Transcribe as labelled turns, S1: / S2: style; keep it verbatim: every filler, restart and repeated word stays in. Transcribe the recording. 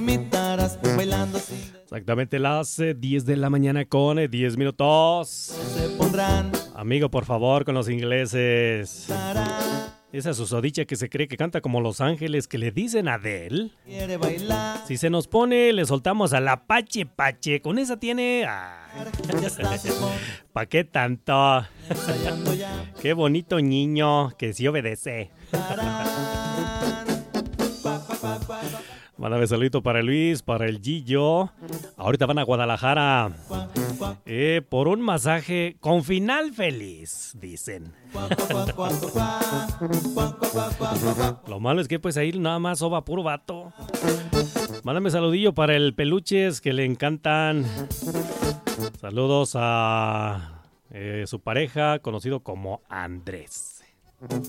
S1: Exactamente las eh, diez de la mañana con eh, diez minutos. Amigo, por favor, con los ingleses. Esa susodicha que se cree que canta como Los Ángeles, que le dicen Adele. Si se nos pone, le soltamos a la Pache Pache. Con esa tiene... Ah. ¿Pa' qué tanto? Qué bonito niño que sí obedece. Mándame saludito para Luis, para el Gillo. Ahorita van a Guadalajara eh, por un masaje con final feliz, dicen. Lo malo es que pues ahí nada más soba puro vato. Mándame saludillo para el Peluches, que le encantan. Saludos a eh, su pareja, conocido como Andrés.